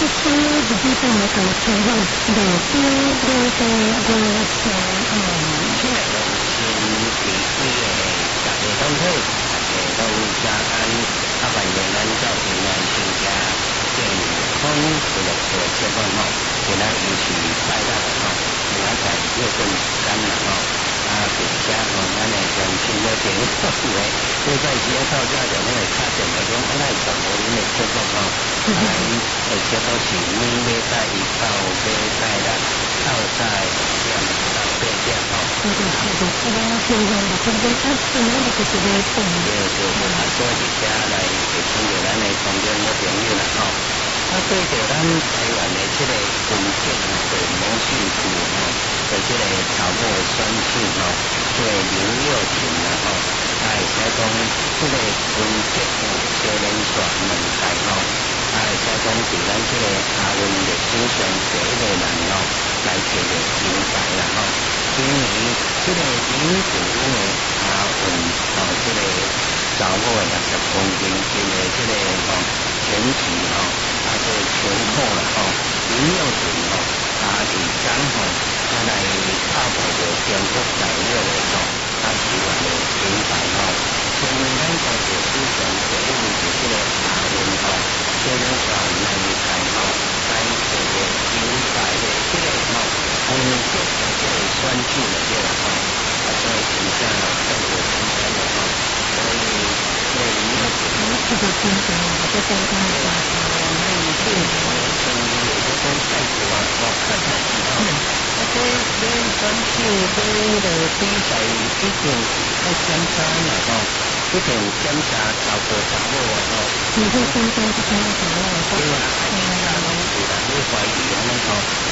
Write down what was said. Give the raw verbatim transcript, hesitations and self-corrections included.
是自己在那个台湾的第一个的的的嗯， 现在都是地区的大家拢好，大家拢加安，啊，万元咱照平安全家健康娱乐的节目吼，今仔日是拜六吼，明仔载又过时间了吼。啊，并且吼，咱诶乡亲个朋友咧，这段时间到这就拢会打电话讲，咱会上无恁诶节目吼，啊，诶节目是每礼拜一到礼拜六到在点到八点吼。 对对对对，这个现在的这个啊，现在的这个动对对对，啊，所以伫遮来接触着咱诶同乡个朋友啦吼。啊，对着咱台湾的这个文件啊，对某兴趣吼，对这个草木的选手吼，这个刘幼群啊吼，啊，会使讲这个文件吼，少年选问题吼，啊，会使讲伫咱这个亚运历史上第一个人吼，来摕着金牌啦吼。今年这个林子英的亚运吼，这个查某的六十公斤斤的这个吼拳击吼。啊，这个全后了吼，林佑群吼，啊，伫刚吼，啊来拍破着中国大陆的吼，啊，台湾的金牌吼，所以咱在历史上第一是这个亚运吼，少年选男台吼，来这个金牌的这个吼，红色的这个选手的这个吼，啊，所以真正吼，在我身边的吼，所以这个林佑群， 这个金牌我就在他家。 对，我从有个跟泰国啊，哦，看泰国啊，那这这选手这个比赛一定要检查啦，吼，一定检查超过查某啊，吼。 你会参加这个什么？ 因为